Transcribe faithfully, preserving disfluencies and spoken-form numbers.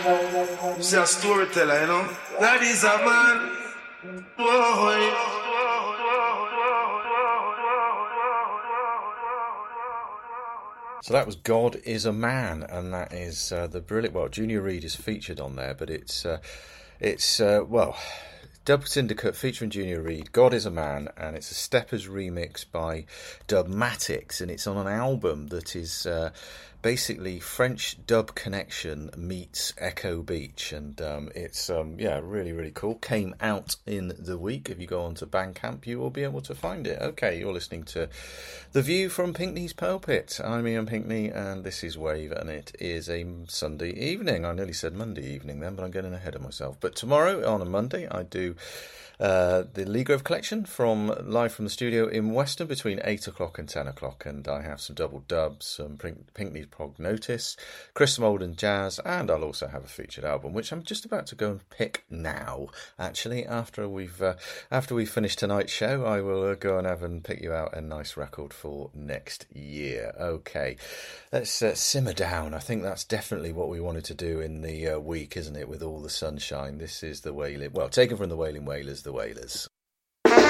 She's a storyteller, you know. That is a man. Boy. So that was God is a Man, and that is uh, the brilliant. Well, Junior Reid is featured on there, but it's uh, it's uh, well, Dub Syndicate featuring Junior Reid. God is a Man, and it's a Steppers remix by Dubmatix, and it's on an album that is uh, basically French Dub Connection meets Echo Beach, and um, it's um, yeah, really really cool. Came out in the week. If you go onto Bandcamp, you will be able to find it. Okay, you're listening to The View from Pinkney's Pulpit. I'm Ian Pinkney, and this is Wave, and it is a Sunday evening. I nearly said Monday evening then, but I'm getting ahead of myself. But tomorrow, on a Monday, I do uh, the Lee Grove Collection from live from the studio in Weston between eight o'clock and ten o'clock, and I have some double dubs, some Pink- Pinkney's Prognotis, Chris Molden Jazz, and I'll also have a featured album, which I'm just about to go and pick now. Actually, after we've uh, after we finish tonight's show, I will uh, go and have and pick you out a nice record for next year. Okay, let's uh, simmer down. I think that's definitely what we wanted to do in the uh, week, isn't it? With all the sunshine, this is the Wailing. Well, taken from the Wailing Wailers, the Wailers.